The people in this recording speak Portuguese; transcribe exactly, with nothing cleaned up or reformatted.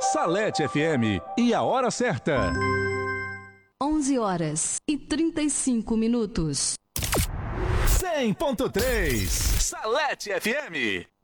Salete F M e a hora certa. onze horas e trinta e cinco minutos. cem ponto três Salete F M.